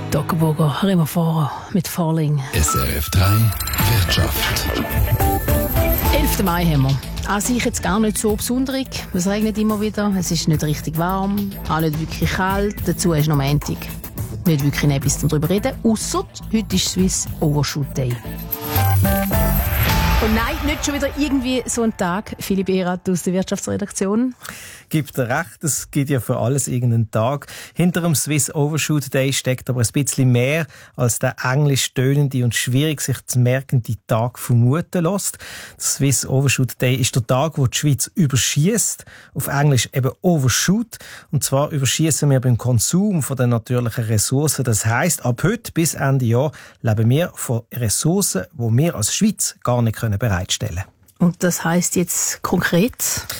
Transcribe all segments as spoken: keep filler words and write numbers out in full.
Toggenburger, Römerfahrer mit Falling. S R F drei Wirtschaft. elften Mai haben wir. An sich jetzt gar nicht so besonders. Es regnet immer wieder, es ist nicht richtig warm, auch nicht wirklich kalt. Dazu ist noch Montag. Nicht wirklich etwas zum darüber reden, ausser heute ist Swiss Overshoot Day. Und nein, nicht schon wieder irgendwie so ein Tag. Philipp Erath aus der Wirtschaftsredaktion. Gibt dir recht, es gibt ja für alles irgendeinen Tag. Hinter dem Swiss Overshoot Day steckt aber ein bisschen mehr als der englisch tönende und schwierig sich zu merkende Tag vermuten lässt. Der Swiss Overshoot Day ist der Tag, wo die Schweiz überschießt, auf Englisch eben Overshoot. Und zwar überschießen wir beim Konsum von den natürlichen Ressourcen. Das heisst, ab heute bis Ende Jahr leben wir von Ressourcen, die wir als Schweiz gar nicht bereitstellen können. Und das heisst jetzt konkret?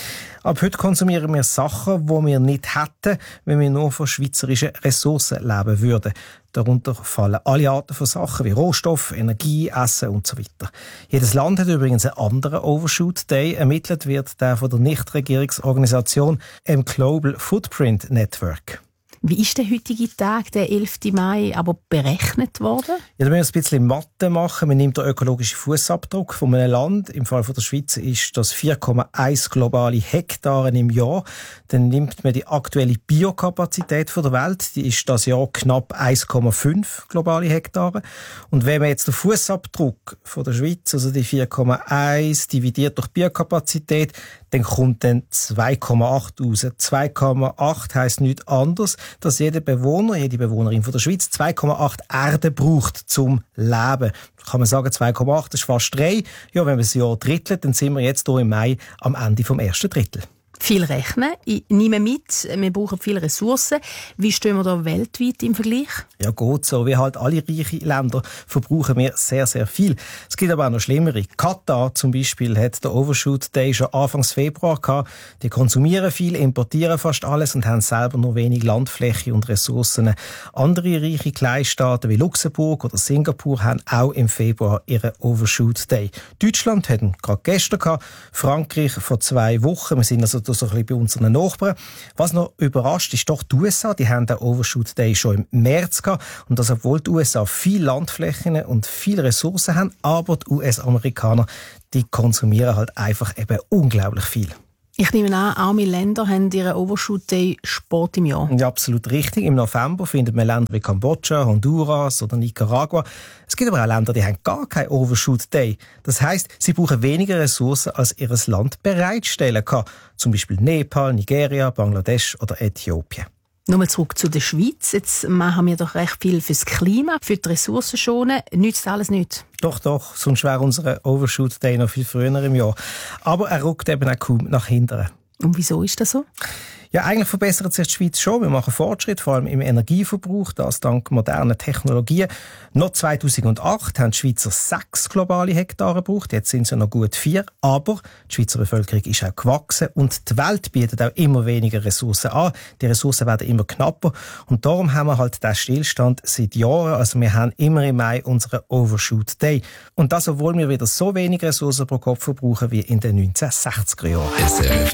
Ab heute konsumieren wir Sachen, die wir nicht hätten, wenn wir nur von schweizerischen Ressourcen leben würden. Darunter fallen alle Arten von Sachen wie Rohstoff, Energie, Essen und so weiter. Jedes Land hat übrigens einen anderen Overshoot Day. Ermittelt wird der von der Nichtregierungsorganisation M Global Footprint Network. Wie ist der heutige Tag, der elften Mai, aber berechnet worden? Ja, da müssen wir ein bisschen Mathe machen. Man nimmt den ökologischen Fußabdruck von einem Land. Im Fall von der Schweiz ist das vier Komma eins globale Hektare im Jahr. Dann nimmt man die aktuelle Biokapazität der Welt. Die ist das Jahr knapp eins Komma fünf globale Hektare. Und wenn man jetzt den Fußabdruck von der Schweiz, also die vier Komma eins, dividiert durch Biokapazität, dann kommt dann zwei Komma acht raus. zwei Komma acht heisst nichts anderes, dass jeder Bewohner, jede Bewohnerin von der Schweiz zwei Komma acht Erde braucht zum Leben. Kann man sagen, zwei Komma acht ist fast drei. Ja, wenn wir das Jahr drittelt, dann sind wir jetzt hier im Mai am Ende vom ersten Drittel. Viel rechnen. Ich nehme mit, wir brauchen viele Ressourcen. Wie stehen wir da weltweit im Vergleich? Ja, gut so. Wie halt alle reichen Länder verbrauchen wir sehr, sehr viel. Es gibt aber auch noch schlimmere. Katar zum Beispiel hat den Overshoot Day schon Anfang Februar gehabt. Die konsumieren viel, importieren fast alles und haben selber nur wenig Landfläche und Ressourcen. Andere reiche Kleinstaaten wie Luxemburg oder Singapur haben auch im Februar ihren Overshoot Day. Deutschland hat ihn gerade gestern gehabt. Frankreich vor zwei Wochen. Wir sind also so ein bisschen bei unseren Nachbarn. Was noch überrascht, ist doch die U S A. Die haben den Overshoot Day schon im März gehabt. Und das, obwohl die U S A viele Landflächen und viele Ressourcen haben, aber die U S-Amerikaner, die konsumieren halt einfach eben unglaublich viel. Ich nehme an, arme Länder haben ihren Overshoot Day spät im Jahr. Ja, absolut richtig. Im November findet man Länder wie Kambodscha, Honduras oder Nicaragua. Es gibt aber auch Länder, die haben gar keinen Overshoot Day. Das heisst, sie brauchen weniger Ressourcen, als ihr Land bereitstellen kann. Zum Beispiel Nepal, Nigeria, Bangladesch oder Äthiopien. Nochmal zurück zu der Schweiz. Jetzt machen wir doch recht viel fürs Klima, für die Ressourcen schonen. Nützt alles nicht? Doch, doch. Sonst wäre unser Overshoot Day noch viel früher im Jahr. Aber er rückt eben auch kaum nach hinten. Und wieso ist das so? Ja, eigentlich verbessert sich die Schweiz schon. Wir machen Fortschritt, vor allem im Energieverbrauch, das dank moderner Technologien. Noch zweitausendacht haben die Schweizer sechs globale Hektare gebraucht. Jetzt sind es ja noch gut vier. Aber die Schweizer Bevölkerung ist auch gewachsen und die Welt bietet auch immer weniger Ressourcen an. Die Ressourcen werden immer knapper. Und darum haben wir halt den Stillstand seit Jahren. Also wir haben immer im Mai unseren Overshoot Day. Und das, obwohl wir wieder so wenig Ressourcen pro Kopf verbrauchen wie in den neunzehnhundertsechziger Jahren.